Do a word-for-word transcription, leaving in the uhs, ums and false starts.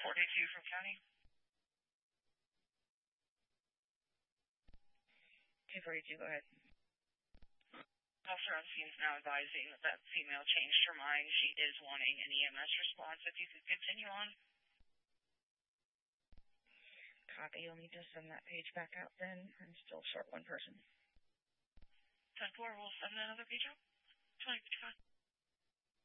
forty-two from county. two forty-two, go ahead. Officer on scene is now advising that that female changed her mind. She is wanting an E M S response. If you could continue on. Copy. You'll need to send that page back out then. I'm still short one person. ten four, we'll send another page out. twenty fifty-five.